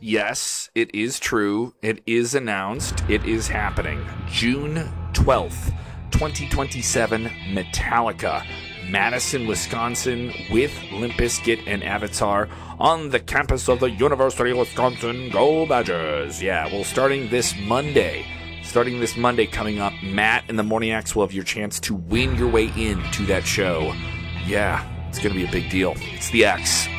yes, it is true. It is announced. It is happening. June 12th, 2027, Metallica, Madison, Wisconsin, with Limp Bizkit and Avatar on the campus of the University of Wisconsin. Go Badgers! Yeah, well, starting this Monday coming up, Matt and the Morniacs will have your chance to win your way into that show. Yeah, it's going to be a big deal. It's the X.